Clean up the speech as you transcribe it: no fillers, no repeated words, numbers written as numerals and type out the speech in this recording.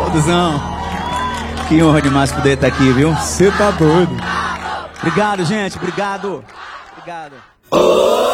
Duzão, que honra demais poder estar aqui, viu? Você tá doido. Obrigado, gente, obrigado. Obrigado.